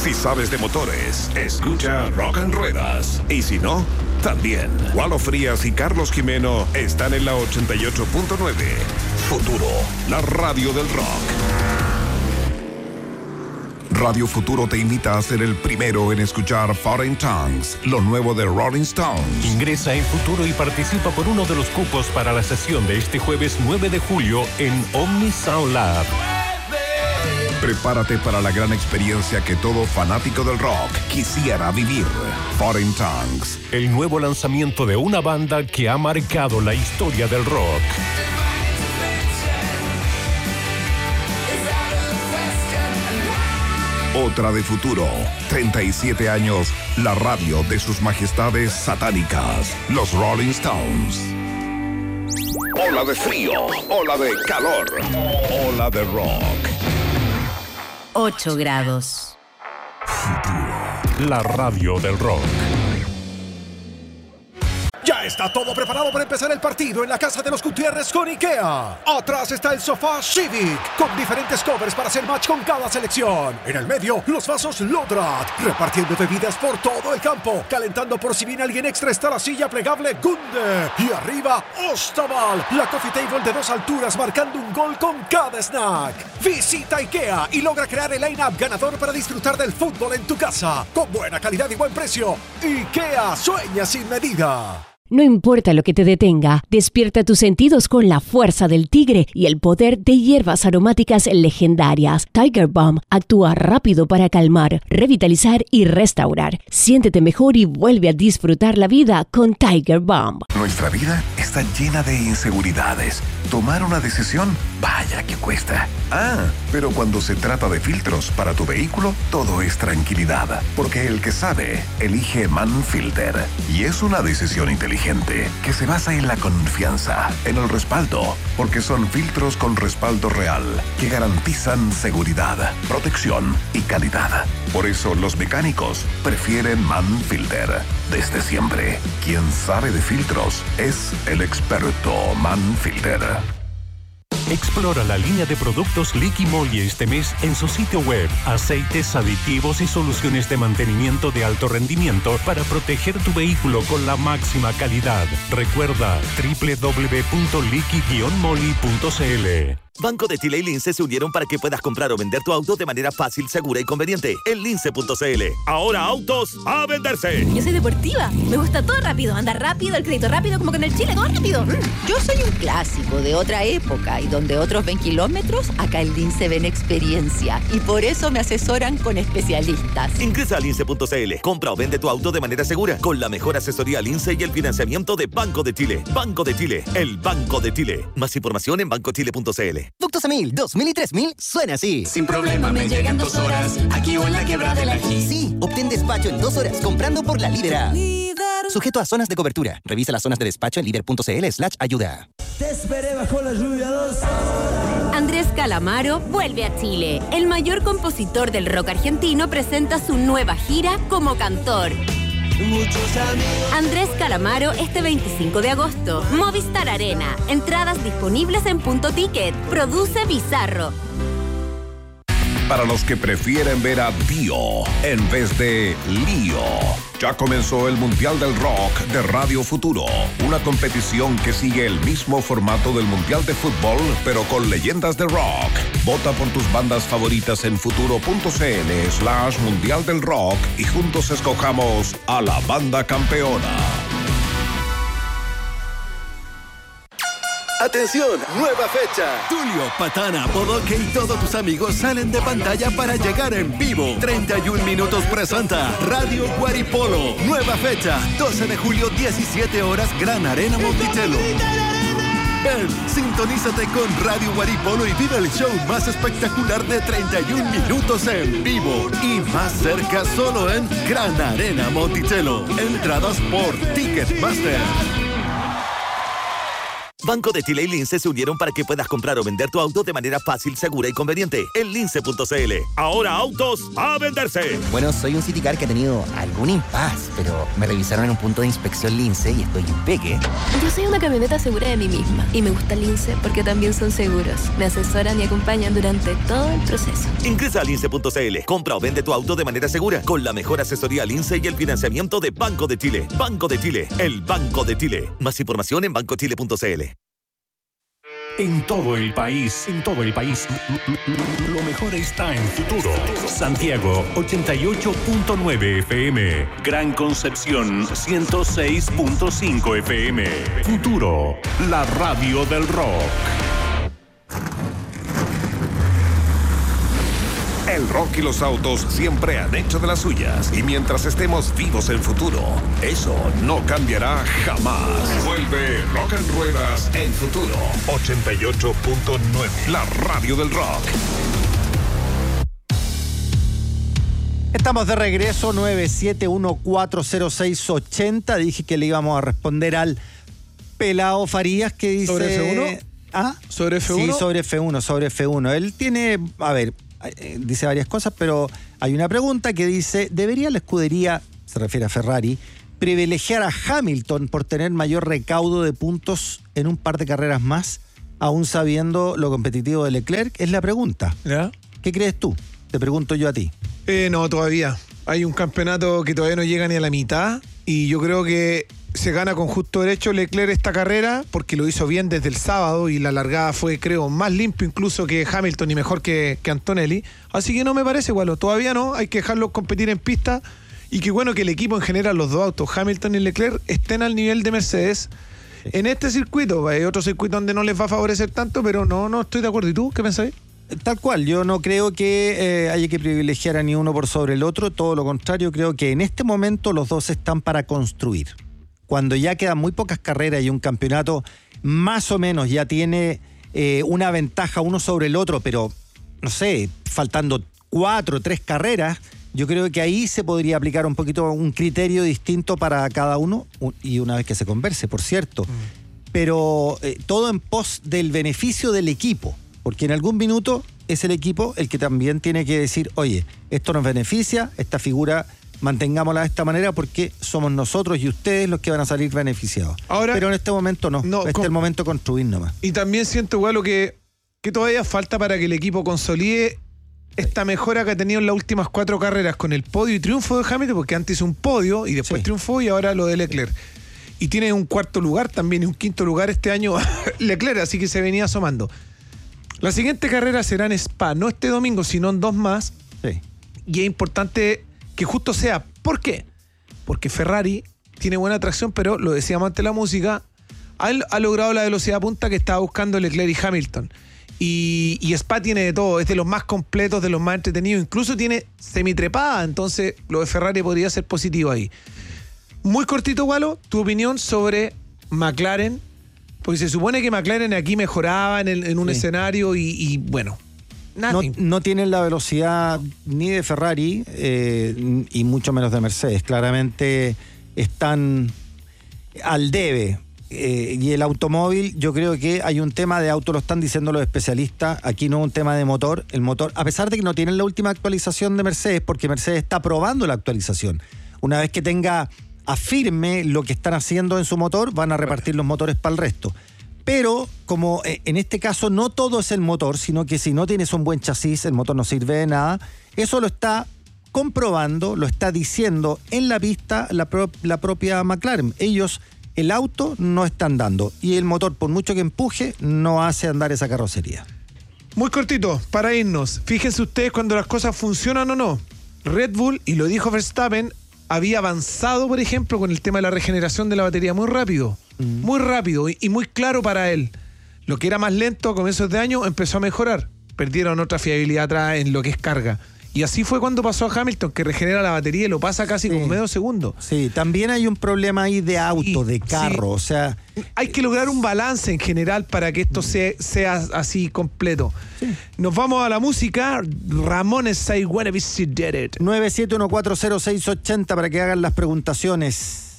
Si sabes de motores, escucha Rock and Ruedas. Y si no, también. Walo Frías y Carlos Jimeno están en la 88.9. Futuro, la radio del rock. Radio Futuro te invita a ser el primero en escuchar Foreign Tongues, lo nuevo de Rolling Stones. Ingresa en Futuro y participa por uno de los cupos para la sesión de este jueves 9 de julio en Omni Sound Lab. Prepárate para la gran experiencia que todo fanático del rock quisiera vivir. Foreign Tongues. El nuevo lanzamiento de una banda que ha marcado la historia del rock. Otra de Futuro. 37 años, la radio de sus majestades satánicas, los Rolling Stones. Ola de frío, ola de calor, ola de rock. 8 grados. Futuro, la radio del rock. Ya está todo preparado para empezar el partido en la casa de los Gutiérrez con IKEA. Atrás está el sofá Civic, con diferentes covers para hacer match con cada selección. En el medio, los vasos Lodrat, repartiendo bebidas por todo el campo. Calentando por si viene alguien extra está la silla plegable Gunde. Y arriba, Ostaval, la coffee table de 2 alturas marcando un gol con cada snack. Visita IKEA y logra crear el line-up ganador para disfrutar del fútbol en tu casa. Con buena calidad y buen precio. IKEA sueña sin medida. No importa lo que te detenga, despierta tus sentidos con la fuerza del tigre y el poder de hierbas aromáticas legendarias. Tiger Balm actúa rápido para calmar, revitalizar y restaurar. Siéntete mejor y vuelve a disfrutar la vida con Tiger Balm. Nuestra vida está llena de inseguridades. Tomar una decisión, vaya que cuesta. Pero cuando se trata de filtros para tu vehículo, todo es tranquilidad. Porque el que sabe, elige Manfilter. Y es una decisión inteligente que se basa en la confianza, en el respaldo, porque son filtros con respaldo real que garantizan seguridad, protección y calidad. Por eso los mecánicos prefieren Manfilter. Desde siempre, quien sabe de filtros es el experto Manfilter. Explora la línea de productos Liqui Moly este mes en su sitio web. Aceites, aditivos y soluciones de mantenimiento de alto rendimiento para proteger tu vehículo con la máxima calidad. Recuerda www.liqui-moly.cl. Banco de Chile y Lince se unieron para que puedas comprar o vender tu auto de manera fácil, segura y conveniente. En lince.cl. Ahora autos a venderse. Yo soy deportiva. Me gusta todo rápido. Andar rápido, el crédito rápido, como que en el Chile, todo rápido. Yo soy un clásico de otra época y donde otros ven kilómetros, acá en Lince ven experiencia. Y por eso me asesoran con especialistas. Ingresa a lince.cl. Compra o vende tu auto de manera segura con la mejor asesoría Lince y el financiamiento de Banco de Chile. Banco de Chile, el Banco de Chile. Más información en bancochile.cl. Ductos a 1000, 2000 y 3000 suena así. Sin problema me llegan 2 horas, aquí o en la quebrada del Ají. Sí, obtén despacho en 2 horas comprando por la Lídera. Sujeto a zonas de cobertura. Revisa las zonas de despacho en líder.cl/ayuda. Te esperé bajo la lluvia 2 horas. Andrés Calamaro vuelve a Chile. El mayor compositor del rock argentino presenta su nueva gira como cantor. Andrés Calamaro este 25 de agosto. Movistar Arena. Entradas disponibles en Punto Ticket. Produce Bizarro. Para los que prefieren ver a Dio en vez de Lío, ya comenzó el Mundial del Rock de Radio Futuro, una competición que sigue el mismo formato del Mundial de Fútbol, pero con leyendas de rock. Vota por tus bandas favoritas en futuro.cl/Mundial del Rock y juntos escojamos a la banda campeona. ¡Atención! ¡Nueva fecha! Tulio, Patana, Bodoque y todos tus amigos salen de pantalla para llegar en vivo. 31 Minutos presenta Radio Guaripolo. Nueva fecha, 12 de julio, 17 horas, Gran Arena Monticello. Ven, sintonízate con Radio Guaripolo y vive el show más espectacular de 31 minutos en vivo. Y más cerca solo en Gran Arena Monticello. Entradas por Ticketmaster. Banco de Chile y Lince se unieron para que puedas comprar o vender tu auto de manera fácil, segura y conveniente. En lince.cl. Ahora autos a venderse. Bueno, soy un Citicar que ha tenido algún impas, pero me revisaron en un punto de inspección Lince y estoy impeque. Yo soy una camioneta segura de mí misma y me gusta Lince porque también son seguros. Me asesoran y acompañan durante todo el proceso. Ingresa a lince.cl. Compra o vende tu auto de manera segura con la mejor asesoría Lince y el financiamiento de Banco de Chile. Banco de Chile, el Banco de Chile. Más información en bancochile.cl. En todo el país, lo mejor está en Futuro. Santiago 88.9 FM, Gran Concepción 106.5 FM. Futuro, la radio del rock. El rock y los autos siempre han hecho de las suyas. Y mientras estemos vivos en Futuro, eso no cambiará jamás. Vuelve Rock en Ruedas en Futuro 88.9, la radio del rock. Estamos de regreso, 971400680. Dije que le íbamos a responder al Pelao Farías, que dice... ¿Sobre F1? ¿Ah? ¿Sobre F1? Sí, sobre F1. Él tiene... A ver... dice varias cosas, pero hay una pregunta que dice: ¿debería la escudería, se refiere a Ferrari, privilegiar a Hamilton por tener mayor recaudo de puntos en un par de carreras más, aún sabiendo lo competitivo de Leclerc? Es la pregunta. ¿Ya? ¿Qué crees tú? Te pregunto yo a ti. No, todavía. Hay un campeonato que todavía no llega ni a la mitad y yo creo que se gana con justo derecho Leclerc esta carrera porque lo hizo bien desde el sábado y la largada fue, creo, más limpio incluso que Hamilton y mejor que Antonelli. Así que no me parece, Gualo. Todavía no. Hay que dejarlos competir en pista y qué bueno que el equipo en general, los dos autos, Hamilton y Leclerc, estén al nivel de Mercedes en este circuito. Hay otro circuito donde no les va a favorecer tanto, pero no estoy de acuerdo. ¿Y tú qué pensáis? Tal cual, yo no creo que haya que privilegiar a ni uno por sobre el otro, todo lo contrario, creo que en este momento los dos están para construir. Cuando ya quedan muy pocas carreras y un campeonato más o menos ya tiene una ventaja uno sobre el otro, pero no sé, faltando 4 o 3 carreras, yo creo que ahí se podría aplicar un poquito un criterio distinto para cada uno, y una vez que se converse, por cierto. Pero todo en pos del beneficio del equipo, porque en algún minuto es el equipo el que también tiene que decir: oye, esto nos beneficia, esta figura mantengámosla de esta manera porque somos nosotros y ustedes los que van a salir beneficiados. Ahora, pero en este momento no este es el momento de construir nomás. Y también siento igual lo que todavía falta para que el equipo consolide esta mejora que ha tenido en las últimas 4 carreras con el podio y triunfo de Hamilton, porque antes hizo un podio y después triunfó y ahora lo de Leclerc. Y tiene un 4º lugar también y un 5º lugar este año Leclerc, así que se venía asomando. La siguiente carrera será en Spa, no este domingo, sino en 2 más. Sí. Y es importante que justo sea. ¿Por qué? Porque Ferrari tiene buena tracción, pero lo decíamos antes, la música ha logrado la velocidad punta que estaba buscando Leclerc y Hamilton. Y Spa tiene de todo, es de los más completos, de los más entretenidos, incluso tiene semitrepada, entonces lo de Ferrari podría ser positivo ahí. Muy cortito, Gualo, tu opinión sobre McLaren, porque se supone que McLaren aquí mejoraba en un escenario y bueno... No tienen la velocidad ni de Ferrari y mucho menos de Mercedes. Claramente están al debe. Y el automóvil, yo creo que hay un tema de auto, lo están diciendo los especialistas. Aquí no es un tema de motor. El motor, a pesar de que no tienen la última actualización de Mercedes, porque Mercedes está probando la actualización. Una vez que tenga afirme lo que están haciendo en su motor, van a repartir los motores para el resto. Pero como en este caso no todo es el motor, sino que si no tienes un buen chasis, el motor no sirve de nada. Eso lo está comprobando, lo está diciendo en la pista la propia McLaren. Ellos el auto no están dando y el motor, por mucho que empuje, no hace andar esa carrocería. Muy cortito, para irnos. Fíjense ustedes cuando las cosas funcionan o no. Red Bull, y lo dijo Verstappen, había avanzado, por ejemplo, con el tema de la regeneración de la batería muy rápido. Muy rápido y muy claro para él. Lo que era más lento a comienzos de año empezó a mejorar. Perdieron otra fiabilidad atrás en lo que es carga. Y así fue cuando pasó a Hamilton, que regenera la batería y lo pasa casi como medio segundo. Sí, también hay un problema ahí de auto, de carro, o sea... Hay que lograr un balance en general para que esto sea así completo. Sí. Nos vamos a la música. Ramones, I Wanna Be Sedated. 971400680 para que hagan las preguntaciones.